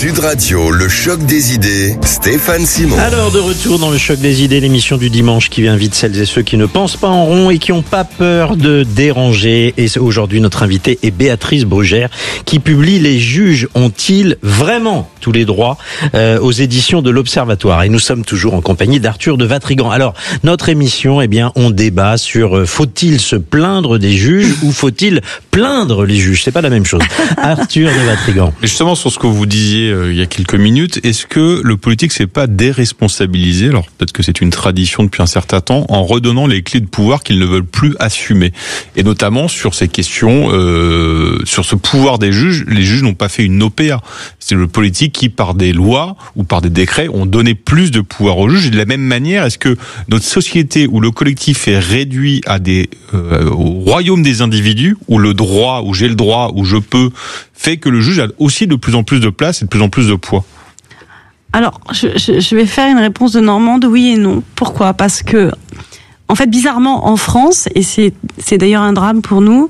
Sud Radio, le choc des idées, Stéphane Simon. Alors, de retour dans le choc des idées, l'émission du dimanche qui invite celles et ceux qui ne pensent pas en rond et qui n'ont pas peur de déranger. Et aujourd'hui, notre invitée est Béatrice Brugère, qui publie Les juges ont-ils vraiment tous les droits aux éditions de l'Observatoire. Et nous sommes toujours en compagnie d'Arthur de Vatrigan. Alors, notre émission, on débat sur faut-il se plaindre des juges ou faut-il plaindre les juges? C'est pas la même chose. Arthur de Vatrigan. Et justement, sur ce que vous disiez il y a quelques minutes, est-ce que le politique s'est pas déresponsabilisé, alors peut-être que c'est une tradition depuis un certain temps, en redonnant les clés de pouvoir qu'ils ne veulent plus assumer? Et notamment sur ces questions, sur ce pouvoir des juges, les juges n'ont pas fait une OPA. C'est le politique qui, par des lois ou par des décrets, ont donné plus de pouvoir aux juges. Et de la même manière, est-ce que notre société où le collectif est réduit à au royaume des individus, où le droit, où j'ai le droit, où je peux, fait que le juge a aussi de plus en plus de place et de plus en plus de poids? Alors, je vais faire une réponse de Normande, oui et non. Pourquoi ? Parce que, en fait, bizarrement, en France, et c'est d'ailleurs un drame pour nous,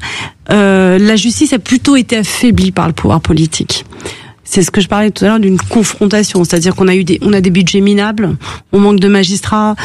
la justice a plutôt été affaiblie par le pouvoir politique. C'est ce que je parlais tout à l'heure d'une confrontation, c'est-à-dire qu'on a des budgets minables, on manque de magistrats,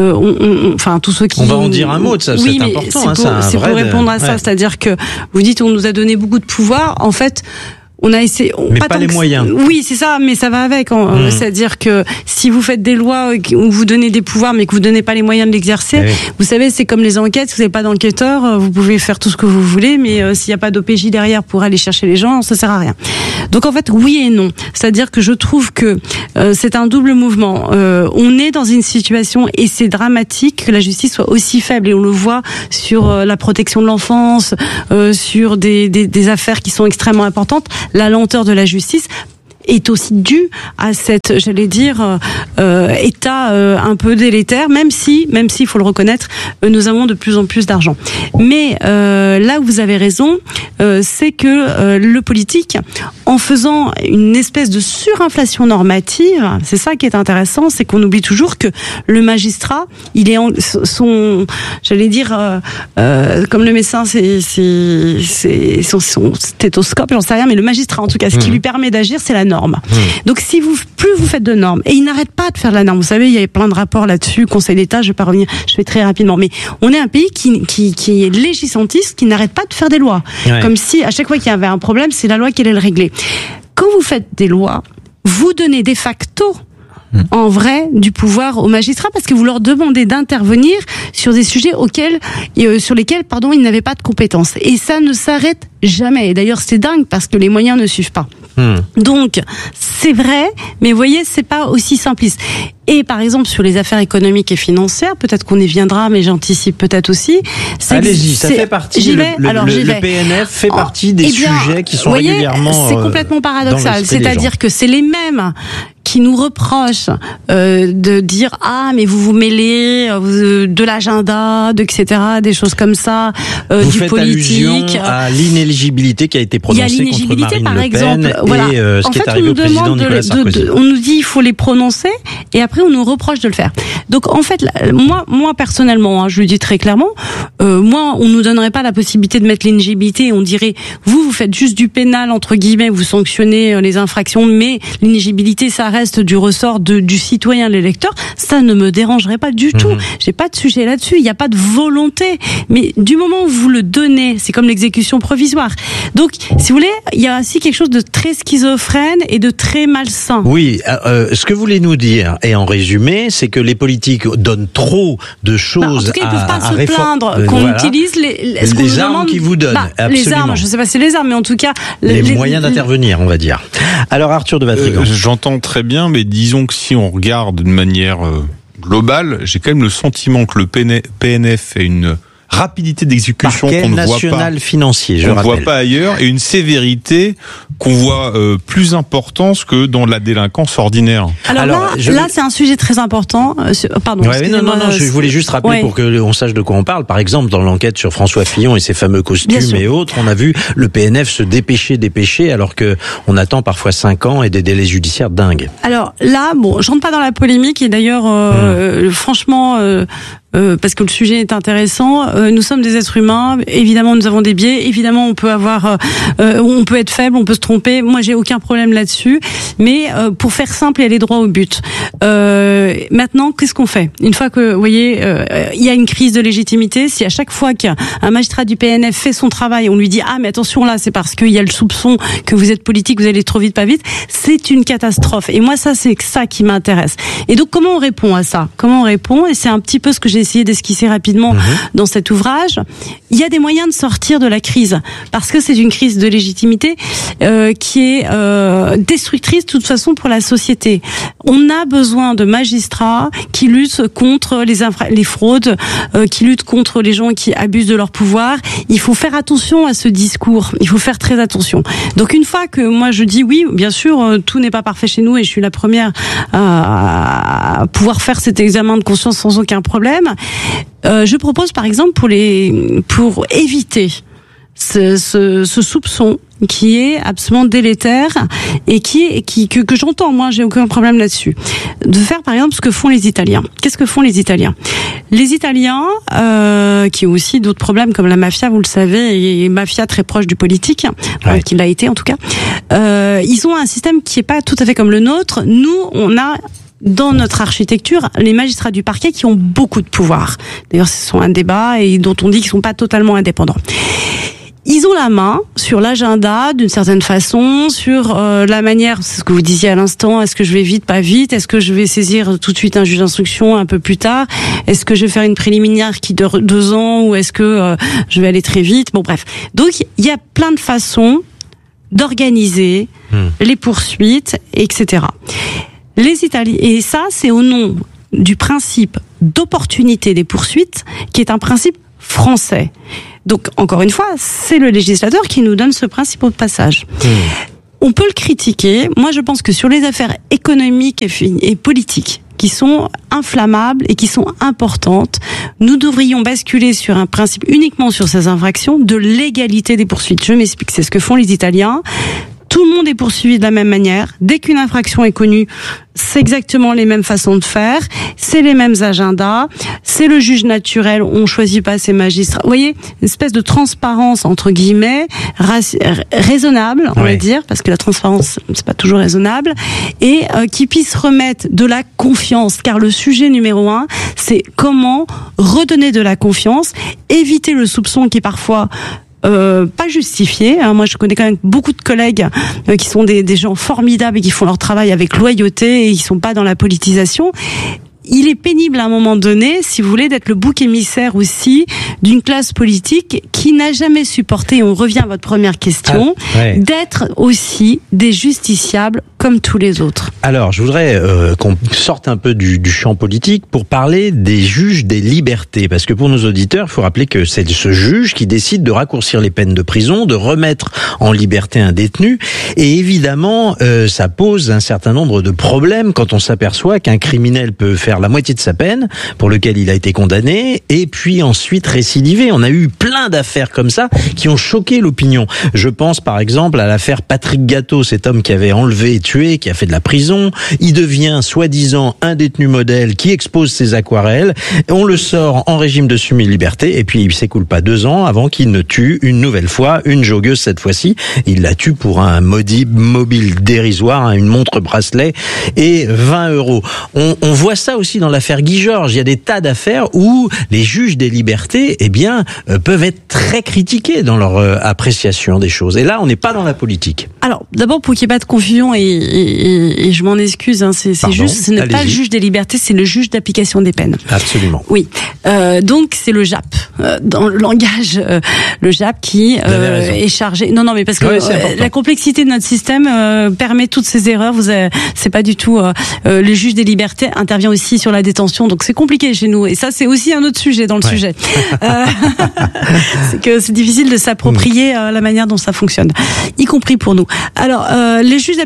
enfin tous ceux qui. On va en dire un mot de ça, oui, c'est important. C'est pour répondre à ça, c'est-à-dire que vous dites on nous a donné beaucoup de pouvoir, en fait. On a essayé, mais pas les moyens. Oui, c'est ça, mais ça va avec. C'est-à-dire que si vous faites des lois où vous donnez des pouvoirs, mais que vous donnez pas les moyens de l'exercer, vous savez, c'est comme les enquêtes. Si vous n'avez pas d'enquêteur, vous pouvez faire tout ce que vous voulez, mais s'il n'y a pas d'OPJ derrière pour aller chercher les gens, ça sert à rien. Donc en fait, oui et non. C'est-à-dire que je trouve que c'est un double mouvement. On est dans une situation, et c'est dramatique que la justice soit aussi faible, et on le voit sur la protection de l'enfance, sur des affaires qui sont extrêmement importantes. La lenteur de la justice est aussi due à cette, j'allais dire, état un peu délétère, même si, il faut le reconnaître, nous avons de plus en plus d'argent. Mais là où vous avez raison, c'est que le politique, en faisant une espèce de surinflation normative, c'est ça qui est intéressant, c'est qu'on oublie toujours que le magistrat, il est j'allais dire, comme le médecin, c'est son stéthoscope, j'en sais rien, mais le magistrat, en tout cas, ce qui lui permet d'agir, c'est la norme. Donc plus vous faites de normes, et il n'arrête pas de faire de la norme. Vous savez, il y avait plein de rapports là-dessus, Conseil d'État, je vais pas revenir, je vais très rapidement, mais on est un pays qui est législantiste, qui n'arrête pas de faire des lois. Ouais. Comme si à chaque fois qu'il y avait un problème, c'est la loi qui allait le régler. Quand vous faites des lois, vous donnez de facto en vrai du pouvoir aux magistrats, parce que vous leur demandez d'intervenir sur des sujets sur lesquels ils n'avaient pas de compétences. Et ça ne s'arrête jamais. Et d'ailleurs, c'est dingue parce que les moyens ne suivent pas. Donc, c'est vrai, mais vous voyez, c'est pas aussi simpliste. Et par exemple, sur les affaires économiques et financières, peut-être qu'on y viendra, mais j'anticipe peut-être aussi. Allez-y, ça fait partie. Le PNF fait partie des sujets qui sont régulièrement. C'est complètement paradoxal. C'est-à-dire que c'est les mêmes qui nous reprochent de dire mais vous mêlez de l'agenda, etc., des choses comme ça, vous du faites politique. Allusion à l'inéligibilité qui a été prononcée contre Marine par Le Pen exemple, et ce qui est arrivé au président Nicolas Sarkozy. On nous dit il faut les prononcer, et après on nous reproche de le faire. Donc en fait, moi personnellement, je le dis très clairement, moi on nous donnerait pas la possibilité de mettre l'inéligibilité, et on dirait vous faites juste du pénal entre guillemets, vous sanctionnez les infractions, mais l'inéligibilité ça reste du ressort du citoyen, l'électeur. Ça ne me dérangerait pas du tout. J'ai pas de sujet là-dessus. Il n'y a pas de volonté. Mais du moment où vous le donnez, c'est comme l'exécution provisoire. Donc, si vous voulez, il y a aussi quelque chose de très schizophrène et de très malsain. Oui, ce que vous voulez nous dire, et en résumé, c'est que les politiques donnent trop de choses en tout cas, ils peuvent pas se plaindre qu'on utilise les armes qu'ils vous donnent. Les armes, je sais pas si c'est les armes, mais en tout cas les moyens d'intervenir, on va dire. Alors Arthur de Vatrigan. J'entends très bien, mais disons que si on regarde de manière globale, j'ai quand même le sentiment que le PNF est une rapidité d'exécution qu'on ne voit pas, financier, qu'on ne voit pas ailleurs, et une sévérité qu'on voit plus importante que dans la délinquance ordinaire. Alors là, c'est un sujet très important. Pardon. Ouais, non, je voulais juste rappeler pour que on sache de quoi on parle. Par exemple, dans l'enquête sur François Fillon et ses fameux costumes et autres, on a vu le PNF se dépêcher, alors que on attend parfois 5 ans et des délais judiciaires dingues. Alors là, je rentre pas dans la polémique, et d'ailleurs, franchement, parce que le sujet est intéressant. Nous sommes des êtres humains. Évidemment, nous avons des biais. Évidemment, on peut être faible, on peut se tromper. Moi, j'ai aucun problème là-dessus. Mais pour faire simple et aller droit au but. Maintenant, qu'est-ce qu'on fait ? Une fois que, vous voyez, il y a une crise de légitimité. Si à chaque fois qu'un magistrat du PNF fait son travail, on lui dit mais attention là, c'est parce qu'il y a le soupçon que vous êtes politique, vous allez trop vite, pas vite. C'est une catastrophe. Et moi, c'est ça qui m'intéresse. Et donc, comment on répond à ça ? Comment on répond ? Et c'est un petit peu ce que j'ai essayé d'esquisser rapidement dans cet ouvrage. Il y a des moyens de sortir de la crise, parce que c'est une crise de légitimité qui est destructrice de toute façon pour la société. On a besoin de magistrats qui luttent contre les fraudes, qui luttent contre les gens qui abusent de leur pouvoir. Il faut faire attention à ce discours. Il faut faire très attention. Donc une fois que moi je dis oui, bien sûr, tout n'est pas parfait chez nous et je suis la première à pouvoir faire cet examen de conscience sans aucun problème. Je propose par exemple pour éviter ce soupçon qui est absolument délétère et que j'entends, moi j'ai aucun problème là-dessus, de faire par exemple ce que font les Italiens. Qu'est-ce que font les Italiens ? Les Italiens, qui ont aussi d'autres problèmes comme la mafia, vous le savez, et mafia très proche du politique, qui l'a été en tout cas, ils ont un système qui est pas tout à fait comme le nôtre. Nous, on a dans notre architecture, les magistrats du parquet qui ont beaucoup de pouvoir. D'ailleurs, ce sont un débat et dont on dit qu'ils sont pas totalement indépendants. Ils ont la main sur l'agenda d'une certaine façon, sur la manière, c'est ce que vous disiez à l'instant, est-ce que je vais vite, pas vite, est-ce que je vais saisir tout de suite un juge d'instruction un peu plus tard, est-ce que je vais faire une préliminaire qui dure 2 ans ou est-ce que je vais aller très vite, bon bref. Donc il y a plein de façons d'organiser les poursuites, etc. Les Italiens, et ça c'est au nom du principe d'opportunité des poursuites, qui est un principe français. Donc, encore une fois, c'est le législateur qui nous donne ce principe au passage. On peut le critiquer. Moi, je pense que sur les affaires économiques et politiques, qui sont inflammables et qui sont importantes, nous devrions basculer sur un principe uniquement sur ces infractions de l'égalité des poursuites. Je m'explique, c'est ce que font les Italiens. Tout le monde est poursuivi de la même manière. Dès qu'une infraction est connue, c'est exactement les mêmes façons de faire, c'est les mêmes agendas, c'est le juge naturel, on choisit pas ses magistrats. Vous voyez, une espèce de transparence, entre guillemets, raisonnable, on va dire, parce que la transparence, c'est pas toujours raisonnable, et qui puisse remettre de la confiance, car le sujet numéro 1, c'est comment redonner de la confiance, éviter le soupçon qui parfois pas justifié. Moi, je connais quand même beaucoup de collègues qui sont des gens formidables et qui font leur travail avec loyauté et qui sont pas dans la politisation. Il est pénible à un moment donné, si vous voulez, d'être le bouc émissaire aussi d'une classe politique qui n'a jamais supporté, et on revient à votre première question, d'être aussi des justiciables comme tous les autres. Alors, je voudrais qu'on sorte un peu du champ politique pour parler des juges des libertés, parce que pour nos auditeurs, il faut rappeler que c'est ce juge qui décide de raccourcir les peines de prison, de remettre en liberté un détenu, et évidemment, ça pose un certain nombre de problèmes quand on s'aperçoit qu'un criminel peut faire la moitié de sa peine pour lequel il a été condamné et puis ensuite récidiver. On a eu plein d'affaires comme ça qui ont choqué l'opinion. Je pense par exemple à l'affaire Patrick Gateau, cet homme qui avait enlevé et tué, qui a fait de la prison. Il devient soi-disant un détenu modèle qui expose ses aquarelles. On le sort en régime de semi-liberté et puis il s'écoule pas 2 ans avant qu'il ne tue une nouvelle fois une joggeuse cette fois-ci. Il la tue pour un mobile dérisoire, une montre bracelet et 20 €. On voit ça aussi dans l'affaire Guy Georges. Il y a des tas d'affaires où les juges des libertés, peuvent être très critiqués dans leur appréciation des choses. Et là, on n'est pas dans la politique. Alors, d'abord, pour qu'il n'y ait pas de confusion, et je m'en excuse, c'est juste, ce n'est pas le juge des libertés, c'est le juge d'application des peines. Absolument. Oui. Donc, c'est le JAP. Dans le langage, le JAP qui est chargé. Non, mais parce que la complexité de notre système permet toutes ces erreurs. C'est pas du tout. Le juge des libertés intervient aussi sur la détention, donc c'est compliqué chez nous. Et ça, c'est aussi un autre sujet dans le sujet. C'est que c'est difficile de s'approprier la manière dont ça fonctionne, y compris pour nous. Alors, les juges d'application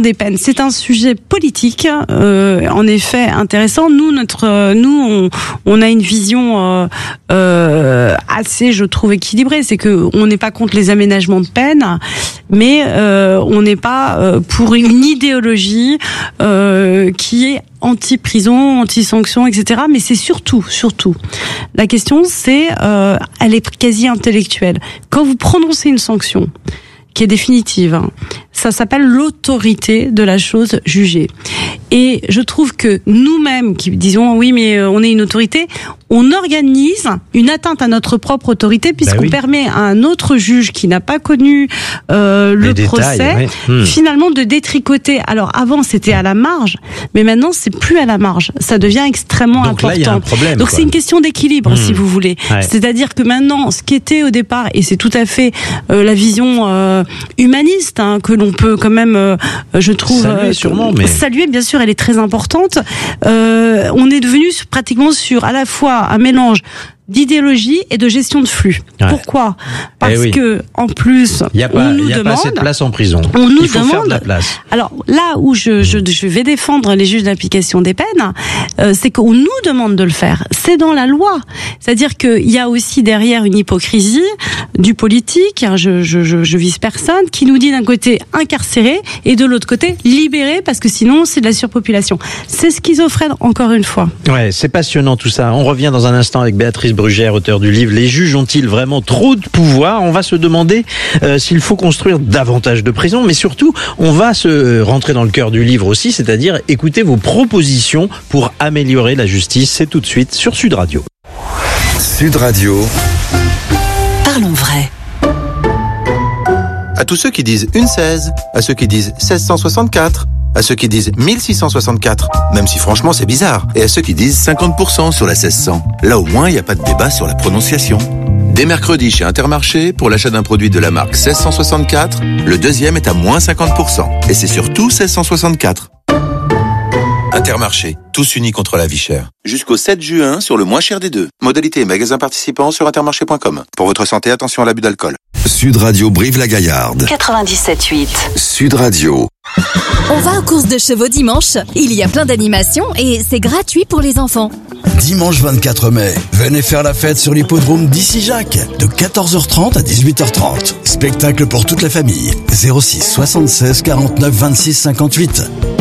des peines, c'est un sujet politique, en effet intéressant. Nous, on a une vision assez, je trouve, équilibrée. C'est que on n'est pas contre les aménagements de peine, mais on n'est pas pour une idéologie qui est anti-prison, anti-sanction, etc. Mais c'est surtout, la question, c'est, elle est quasi intellectuelle. Quand vous prononcez une sanction qui est définitive, ça s'appelle l'autorité de la chose jugée. Et je trouve que nous-mêmes, qui disons oui, mais on est une autorité, on organise une atteinte à notre propre autorité, puisqu'on permet à un autre juge qui n'a pas connu le procès, finalement de détricoter. Alors avant, c'était à la marge, mais maintenant, c'est plus à la marge. Ça devient extrêmement important. Là, il y a un problème, donc c'est une question d'équilibre, si vous voulez. Ouais. C'est-à-dire que maintenant, ce qui était au départ, et c'est tout à fait la vision humaniste, que l'on peut quand même, je trouve, saluer, bien sûr, elle est très importante. On est devenu pratiquement sur à la fois un mélange d'idéologie et de gestion de flux. Ouais. Pourquoi ? Parce que en plus, il y a pas assez de place en prison. Il faut faire de la place. Alors là où je vais défendre les juges d'application des peines, c'est qu'on nous demande de le faire. C'est dans la loi. C'est-à-dire qu'il y a aussi derrière une hypocrisie du politique. Je vise personne qui nous dit d'un côté incarcéré et de l'autre côté libéré parce que sinon c'est de la surpopulation. C'est schizophrène encore une fois. Ouais, c'est passionnant tout ça. On revient dans un instant avec Béatrice Brugère, auteur du livre « Les juges ont-ils vraiment trop de pouvoir ?» On va se demander s'il faut construire davantage de prisons, mais surtout, on va se rentrer dans le cœur du livre aussi, c'est-à-dire écouter vos propositions pour améliorer la justice. C'est tout de suite sur Sud Radio. Sud Radio. Parlons vrai. À tous ceux qui disent une 16, à ceux qui disent 1664, à ceux qui disent 1664, même si franchement c'est bizarre, et à ceux qui disent 50% sur la 1600. Là au moins, il n'y a pas de débat sur la prononciation. Dès mercredi chez Intermarché, pour l'achat d'un produit de la marque 1664, le deuxième est à moins 50%. Et c'est surtout 1664. Intermarché, tous unis contre la vie chère. Jusqu'au 7 juin sur le moins cher des deux. Modalité et magasins participants sur intermarché.com. Pour votre santé, attention à l'abus d'alcool. Sud Radio Brive-la-Gaillarde. 97.8. Sud Radio. On va aux courses de chevaux dimanche. Il y a plein d'animations et c'est gratuit pour les enfants. Dimanche 24 mai, venez faire la fête sur l'hippodrome d'Issy-Jacques de 14h30 à 18h30. Spectacle pour toute la famille. 06 76 49 26 58.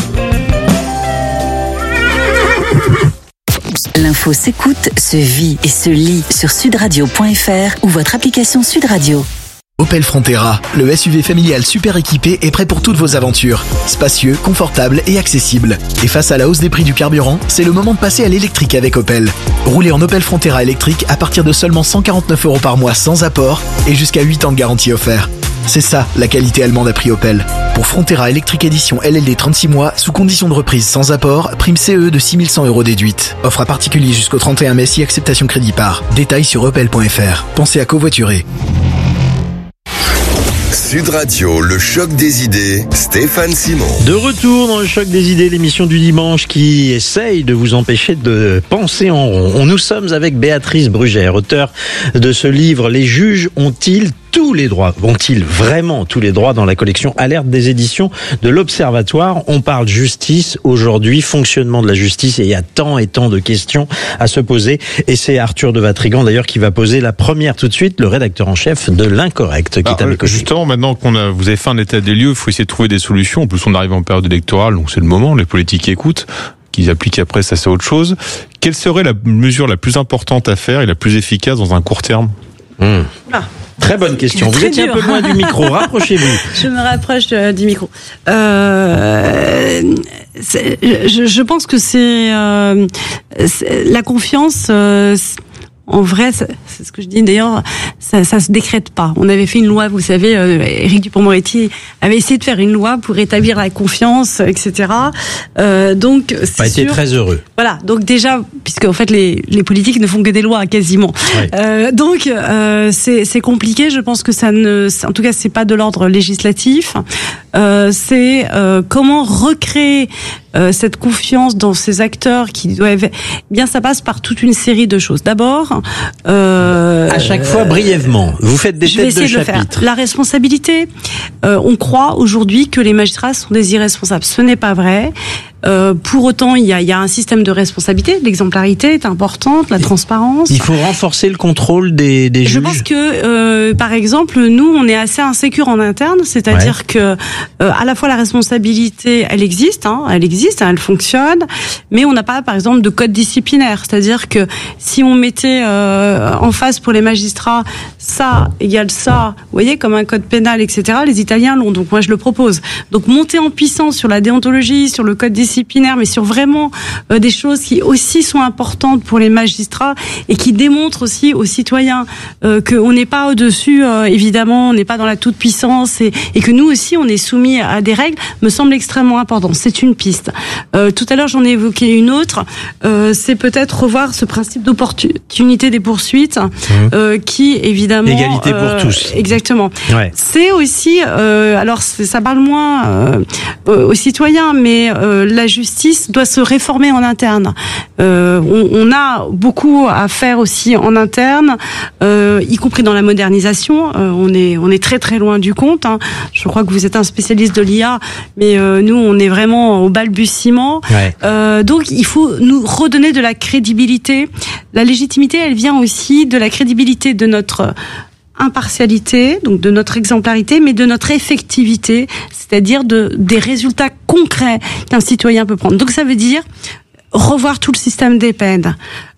L'info s'écoute, se vit et se lit sur sudradio.fr ou votre application Sud Radio. Opel Frontera, le SUV familial super équipé est prêt pour toutes vos aventures. Spacieux, confortable et accessible. Et face à la hausse des prix du carburant, c'est le moment de passer à l'électrique avec Opel. Roulez en Opel Frontera électrique à partir de seulement 149 € par mois sans apport et jusqu'à 8 ans de garantie offert. C'est ça, la qualité allemande à prix Opel. Pour Frontera électrique édition LLD 36 mois, sous condition de reprise sans apport, prime CE de 6100 € déduite. Offre à particulier jusqu'au 31 mai si acceptation crédit par. Détails sur opel.fr. Pensez à covoiturer. Sud Radio, le choc des idées, Stéphane Simon. De retour dans le choc des idées, l'émission du dimanche qui essaye de vous empêcher de penser en rond. Nous sommes avec Béatrice Brugère, auteure de ce livre « Les juges ont-ils tous les droits ?» Ont-ils vraiment tous les droits dans la collection Alerte des éditions de l'Observatoire? On parle justice aujourd'hui, fonctionnement de la justice, et il y a tant et tant de questions à se poser. Et c'est Arthur de Vatrigan d'ailleurs qui va poser la première tout de suite, le rédacteur en chef de L'Incorrect. Justement, maintenant vous avez fait un état des lieux, il faut essayer de trouver des solutions. En plus, on arrive en période électorale, donc c'est le moment, les politiques écoutent. Qu'ils appliquent après, ça c'est autre chose. Quelle serait la mesure la plus importante à faire et la plus efficace dans un court terme? Très bonne question. Vous étiez un peu loin du micro. Rapprochez-vous. Je me rapproche du micro. Je pense que c'est la confiance. En vrai, c'est ce que je dis d'ailleurs, ça se décrète pas. On avait fait une loi, vous savez, Éric Dupond-Moretti avait essayé de faire une loi pour rétablir la confiance, etc. Donc, c'est pas été très heureux. Voilà. Donc déjà, puisque en fait les politiques ne font que des lois quasiment. Ouais. Donc c'est compliqué. Je pense que en tout cas, c'est pas de l'ordre législatif. c'est comment recréer cette confiance dans ces acteurs qui doivent. Bien, ça passe par toute une série de choses. D'abord, à chaque fois brièvement, vous faites des têtes de chapitre. La responsabilité. On croit aujourd'hui que les magistrats sont des irresponsables. Ce n'est pas vrai. Pour autant, il y a un système de responsabilité. L'exemplarité est importante, la transparence. Il faut renforcer le contrôle des juges. Je pense que, par exemple, nous, on est assez insécure en interne, c'est-à-dire que à la fois la responsabilité, elle existe, elle fonctionne, mais on n'a pas, par exemple, de code disciplinaire. C'est-à-dire que si on mettait en face pour les magistrats ça égale ça, vous voyez, comme un code pénal, etc. Les Italiens l'ont, donc moi je le propose. Donc monter en puissance sur la déontologie, sur le code disciplinaire, mais sur vraiment des choses qui aussi sont importantes pour les magistrats et qui démontrent aussi aux citoyens qu'on n'est pas au-dessus, évidemment, on n'est pas dans la toute-puissance et que nous aussi on est soumis à des règles, me semble extrêmement important. C'est une piste. Tout à l'heure j'en ai évoqué une autre, c'est peut-être revoir ce principe d'opportunité des poursuites qui évidemment... Égalité pour tous. Exactement. Ouais. C'est aussi, alors ça parle moins aux citoyens, mais la justice doit se réformer en interne. On a beaucoup à faire aussi en interne, y compris dans la modernisation. On est très très loin du compte. Je crois que vous êtes un spécialiste de l'IA, mais nous on est vraiment au balbutiement. Ouais. Donc il faut nous redonner de la crédibilité. La légitimité, elle vient aussi de la crédibilité de notre impartialité, donc de notre exemplarité, mais de notre effectivité, c'est-à-dire des résultats concrets qu'un citoyen peut prendre. Donc ça veut dire revoir tout le système des peines.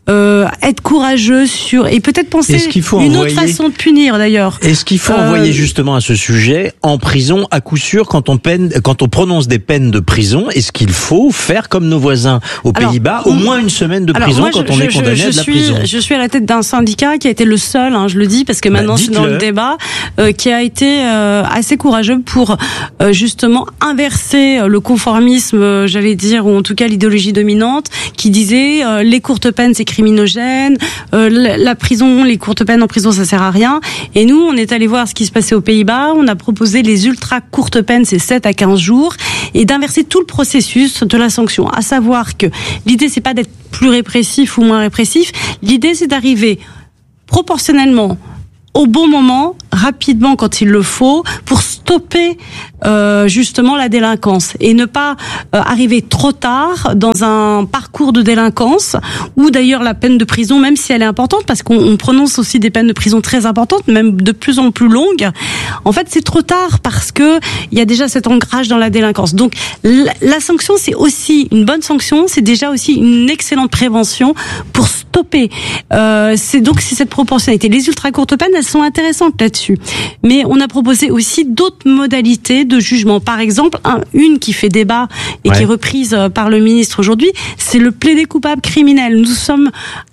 Être courageux et peut-être penser une autre façon de punir d'ailleurs. Est-ce qu'il faut envoyer justement à ce sujet en prison à coup sûr quand on prononce des peines de prison? Est-ce qu'il faut faire comme nos voisins aux Pays-Bas, au moins une semaine de prison quand on est condamné à de la prison? Je suis à la tête d'un syndicat qui a été le seul, je le dis parce que maintenant c'est dans le débat, qui a été assez courageux pour justement inverser le conformisme, j'allais dire, ou en tout cas l'idéologie dominante, qui disait les courtes peines c'est criminogène, la prison, les courtes peines en prison, ça sert à rien. Et nous, on est allé voir ce qui se passait aux Pays-Bas. On a proposé les ultra courtes peines, c'est 7 à 15 jours, et d'inverser tout le processus de la sanction. À savoir que l'idée, c'est pas d'être plus répressif ou moins répressif. L'idée, c'est d'arriver proportionnellement au bon moment, rapidement quand il le faut, pour stopper justement la délinquance et ne pas arriver trop tard dans un parcours de délinquance où d'ailleurs la peine de prison, même si elle est importante, parce qu'on prononce aussi des peines de prison très importantes, même de plus en plus longues, en fait c'est trop tard parce que il y a déjà cet ancrage dans la délinquance. Donc la sanction, c'est aussi une bonne sanction, c'est déjà aussi une excellente prévention pour stopper. C'est cette proportionnalité. Les ultra courtes peines, elles sont intéressantes là-dessus. Mais on a proposé aussi d'autres modalités de jugement. Par exemple, une qui fait débat et qui est reprise par le ministre aujourd'hui, c'est le plaider coupable criminel. Nous sommes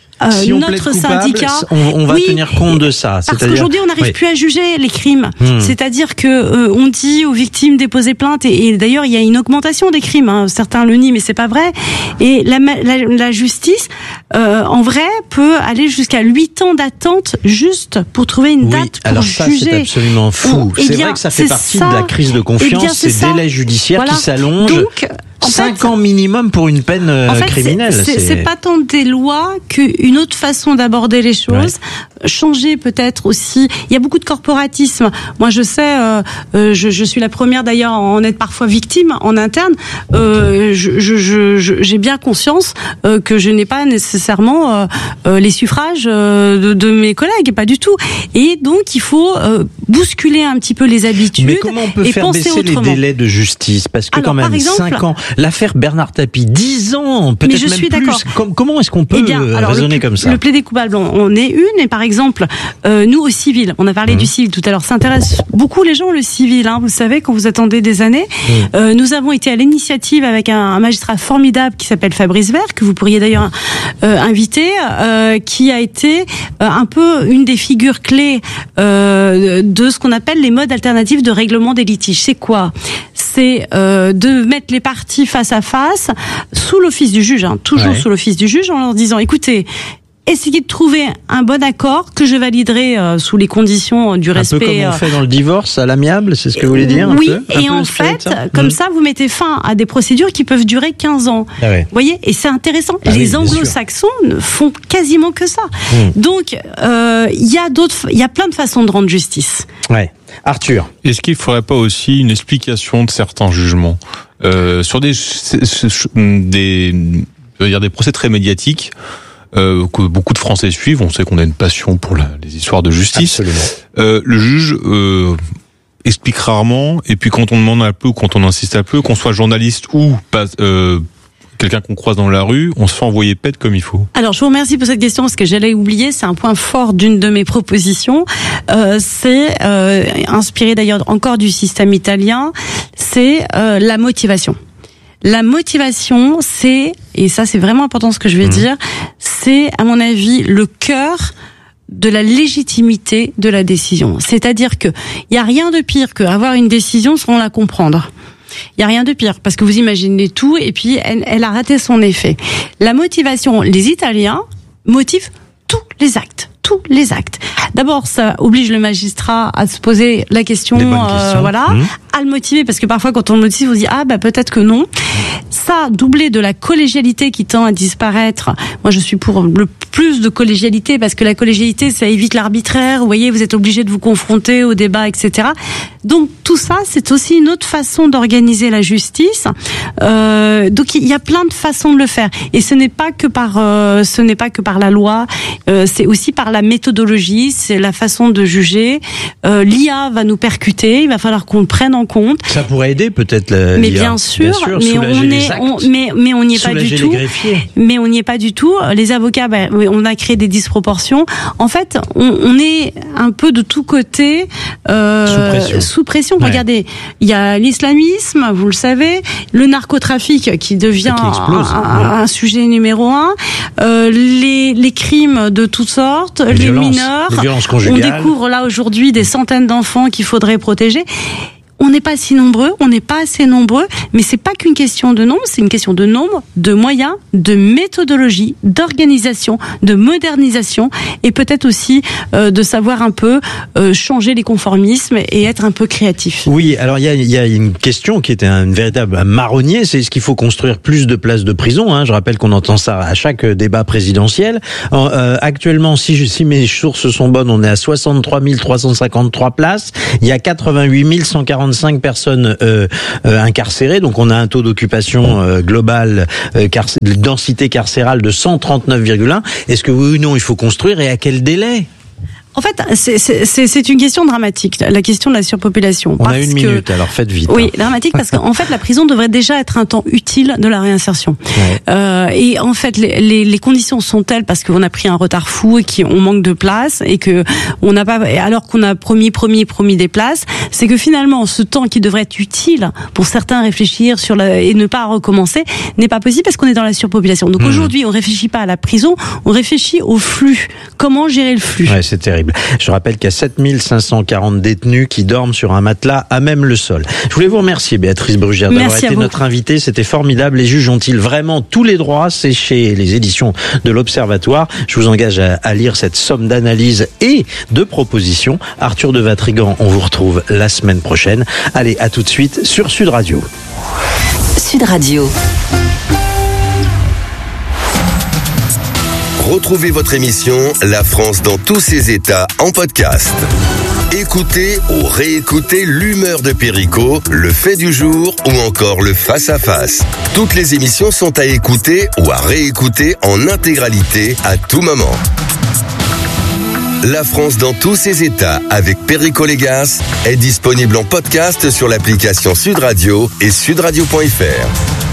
si notre syndicat, on va tenir compte de ça. Parce qu'aujourd'hui, on n'arrive plus à juger les crimes. C'est-à-dire que on dit aux victimes déposer plainte, et d'ailleurs, il y a une augmentation des crimes. Certains le nient, mais c'est pas vrai. Et la justice, en vrai, peut aller jusqu'à 8 ans d'attente juste pour trouver une date pour alors ça, juger. C'est absolument fou. C'est vrai que ça fait partie de la crise de confiance, ces délais judiciaires qui s'allongent. Donc, 5 ans minimum pour une peine criminelle. C'est pas tant des lois qu'une autre façon d'aborder les choses. Changer peut-être aussi. Il y a beaucoup de corporatisme. Moi, je sais, je suis la première d'ailleurs à en être parfois victime en interne. J'ai bien conscience que je n'ai pas nécessairement les suffrages de mes collègues, pas du tout. Et donc, il faut bousculer un petit peu les habitudes. Mais comment on peut faire baisser les délais de justice? Parce que quand même, 5 ans. L'affaire Bernard Tapie, 10 ans, peut-être même plus. D'accord. Comment est-ce qu'on peut raisonner comme ça? Le plaider coupable, on est une. Et par exemple, nous au civil, on a parlé du civil tout à l'heure, ça intéresse beaucoup les gens le civil. Vous savez, quand vous attendez des années, nous avons été à l'initiative avec un magistrat formidable qui s'appelle Fabrice Vert, que vous pourriez d'ailleurs inviter, qui a été un peu une des figures clés de ce qu'on appelle les modes alternatifs de règlement des litiges. C'est quoi? C'est de mettre les parties face à face, sous l'office du juge, toujours sous l'office du juge, en leur disant, écoutez, essayer de trouver un bon accord que je validerai sous les conditions du respect. Un peu comme on fait dans le divorce à l'amiable, c'est ce que vous voulez dire? Oui, et en fait, comme ça, vous mettez fin à des procédures qui peuvent durer 15 ans. Ah ouais. Vous voyez? Et c'est intéressant. Les anglo-saxons ne font quasiment que ça. Donc, il y a plein de façons de rendre justice. Ouais. Arthur. Est-ce qu'il ne faudrait pas aussi une explication de certains jugements sur des procès très médiatiques que beaucoup de Français suivent? On sait qu'on a une passion pour les histoires de justice. Absolument. Le juge explique rarement, et puis quand on demande un peu, quand on insiste un peu, qu'on soit journaliste ou pas, quelqu'un qu'on croise dans la rue, on se fait envoyer pète comme il faut. Alors, je vous remercie pour cette question, parce que j'allais oublier, c'est un point fort d'une de mes propositions. C'est inspiré d'ailleurs encore du système italien, c'est la motivation. La motivation, et ça c'est vraiment important ce que je vais dire, c'est à mon avis le cœur de la légitimité de la décision. C'est-à-dire que il y a rien de pire que avoir une décision sans la comprendre. Il y a rien de pire, parce que vous imaginez tout et puis elle a raté son effet. La motivation, les Italiens motivent tous les actes. D'abord, ça oblige le magistrat à se poser la question, à le motiver, parce que parfois quand on le motive, on se dit peut-être que non. Ça, doublé de la collégialité qui tend à disparaître. Moi, je suis pour le plus de collégialité, parce que la collégialité, ça évite l'arbitraire. Vous voyez, vous êtes obligé de vous confronter au débat, etc. Donc tout ça, c'est aussi une autre façon d'organiser la justice. Donc il y a plein de façons de le faire, et ce n'est pas que par la loi. C'est aussi par la méthodologie, c'est la façon de juger. L'IA va nous percuter, il va falloir qu'on le prenne en compte. Ça pourrait aider peut-être mais bien sûr, mais on n'y est pas du tout. Mais on n'y est pas du tout. Les avocats, on a créé des disproportions. En fait, on est un peu de tous côtés sous pression. Ouais. Regardez, il y a l'islamisme, vous le savez, le narcotrafic qui devient un sujet numéro 1, les crimes de toutes sortes, les mineurs. Les violences conjugales. On découvre là aujourd'hui des centaines d'enfants qu'il faudrait protéger. On n'est pas si nombreux, on n'est pas assez nombreux, mais c'est pas qu'une question de nombre, c'est une question de nombre, de moyens, de méthodologie, d'organisation, de modernisation, et peut-être aussi de savoir un peu changer les conformismes et être un peu créatif. Oui, alors il y a une question qui était un véritable marronnier, c'est est-ce qu'il faut construire plus de places de prison, Je rappelle qu'on entend ça à chaque débat présidentiel. Actuellement, si mes sources sont bonnes, on est à 63 353 places. Il y a 88 145 personnes incarcérées, donc on a un taux d'occupation global, de densité carcérale de 139,1. Est-ce que oui ou non il faut construire, et à quel délai? En fait, c'est une question dramatique, la question de la surpopulation. On a une minute, alors faites vite. Oui, dramatique, parce qu'en fait, la prison devrait déjà être un temps utile de la réinsertion. Ouais. Et en fait, les conditions sont telles, parce qu'on a pris un retard fou et qu'on manque de place, et que on n'a pas, alors qu'on a promis des places, c'est que finalement, ce temps qui devrait être utile pour certains réfléchir et ne pas recommencer, n'est pas possible parce qu'on est dans la surpopulation. Donc aujourd'hui, on réfléchit pas à la prison, on réfléchit au flux. Comment gérer le flux? Ouais, c'est terrible. Je rappelle qu'il y a 7540 détenus qui dorment sur un matelas à même le sol. Je voulais vous remercier, Béatrice Brugère, d'avoir été notre invitée. C'était formidable. Les juges ont-ils vraiment tous les droits? C'est chez les éditions de l'Observatoire. Je vous engage à lire cette somme d'analyses et de propositions. Arthur de Vatrigan, on vous retrouve la semaine prochaine. Allez, à tout de suite sur Sud Radio. Sud Radio. Retrouvez votre émission La France dans tous ses états en podcast. Écoutez ou réécoutez l'humeur de Perico, le fait du jour ou encore le face-à-face. Toutes les émissions sont à écouter ou à réécouter en intégralité à tout moment. La France dans tous ses états avec Perico Légas est disponible en podcast sur l'application Sud Radio et sudradio.fr.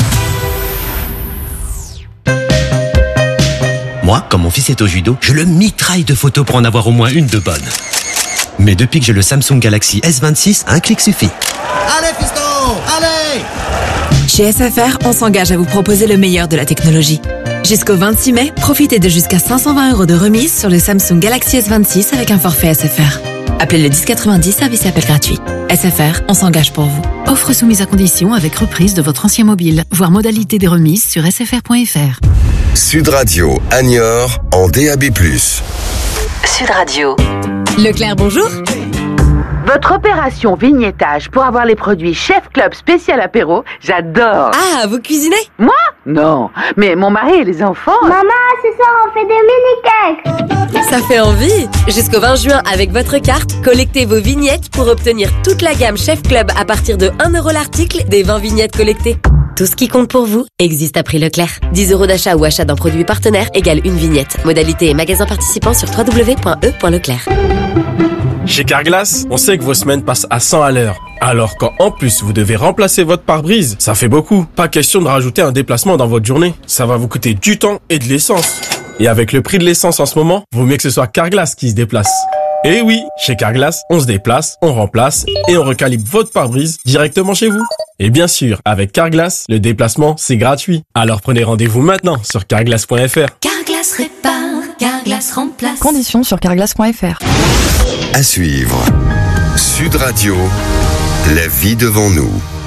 Moi, quand mon fils est au judo, je le mitraille de photos pour en avoir au moins une de bonne. Mais depuis que j'ai le Samsung Galaxy S26, un clic suffit. Allez, fiston, allez! Chez SFR, on s'engage à vous proposer le meilleur de la technologie. Jusqu'au 26 mai, profitez de jusqu'à 520 € de remise sur le Samsung Galaxy S26 avec un forfait SFR. Appelez le 1090, service et appel gratuit. SFR, on s'engage pour vous. Offre soumise à condition avec reprise de votre ancien mobile. Voir modalité des remises sur sfr.fr. Sud Radio à Niort en DAB+. Sud Radio. Leclerc, bonjour. Votre opération vignettage pour avoir les produits Chef Club spécial apéro, j'adore. Ah, vous cuisinez? Moi? Non, mais mon mari et les enfants... Maman, ce soir on fait des mini-cakes. Ça fait envie. Jusqu'au 20 juin, avec votre carte, collectez vos vignettes pour obtenir toute la gamme Chef Club à partir de 1 € l'article des 20 vignettes collectées. Tout ce qui compte pour vous existe à prix Leclerc. 10 € d'achat ou achat d'un produit partenaire égale une vignette. Modalité et magasin participant sur www.e.leclerc. Chez Carglass, on sait que vos semaines passent à 100 à l'heure. Alors quand en plus vous devez remplacer votre pare-brise, ça fait beaucoup. Pas question de rajouter un déplacement dans votre journée. Ça va vous coûter du temps et de l'essence. Et avec le prix de l'essence en ce moment, vaut mieux que ce soit Carglass qui se déplace. Et oui, chez Carglass, on se déplace, on remplace et on recalibre votre pare-brise directement chez vous. Et bien sûr, avec Carglass, le déplacement, c'est gratuit. Alors prenez rendez-vous maintenant sur carglass.fr. Carglass répare, Carglass remplace. Conditions sur carglass.fr. À suivre. Sud Radio, la vie devant nous.